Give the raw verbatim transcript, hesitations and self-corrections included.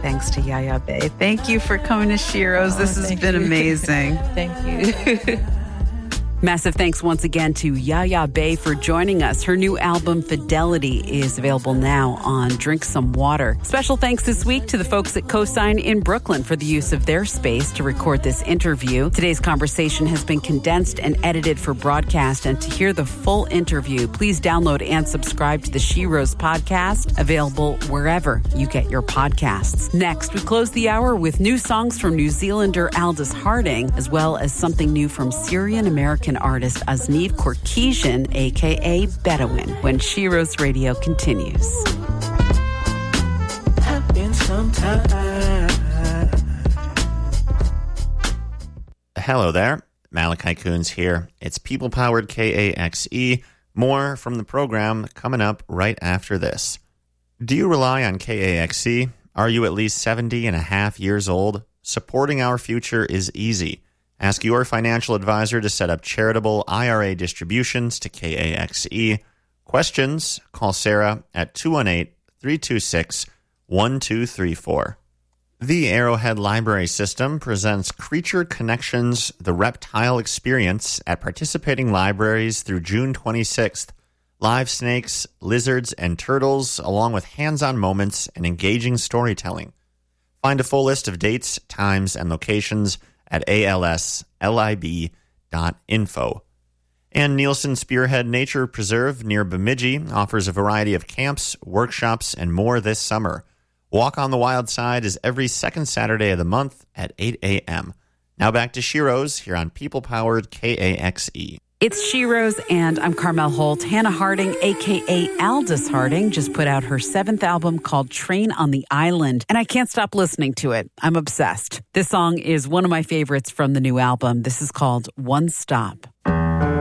thanks to Yaya Bay. Thank you for coming to Shiro's. Oh, this has been you. amazing. Thank you. Massive thanks once again to Yaya Bay for joining us. Her new album, Fidelity, is available now on Drink Some Water. Special thanks this week to the folks at Cosign in Brooklyn for the use of their space to record this interview. Today's conversation has been condensed and edited for broadcast, and to hear the full interview, please download and subscribe to the She Rose podcast, available wherever you get your podcasts. Next, we close the hour with new songs from New Zealander Aldous Harding, as well as something new from Syrian-American artist Aznave Korkesian, a k a. Bedouin, when She Rose Radio continues. Hello there. Malachi Coons here. It's people-powered K A X E. More from the program coming up right after this. Do you rely on K A X E? Are you at least seventy and a half years old? Supporting our future is easy. Ask your financial advisor to set up charitable I R A distributions to K A X E. Questions? Call Sarah at two one eight, three two six, one two three four. The Arrowhead Library System presents Creature Connections, the Reptile Experience at participating libraries through June twenty-sixth. Live snakes, lizards, and turtles, along with hands-on moments and engaging storytelling. Find a full list of dates, times, and locations at A L S lib dot info. And Nielsen Spearhead Nature Preserve near Bemidji offers a variety of camps, workshops, and more this summer. Walk on the Wild Side is every second Saturday of the month at eight a.m. Now back to She Rose here on People-Powered K A X E. It's She Rose, and I'm Carmel Holt. Hannah Harding, a k a. Aldous Harding, just put out her seventh album called Train on the Island, and I can't stop listening to it. I'm obsessed. This song is one of my favorites from the new album. This is called One Stop.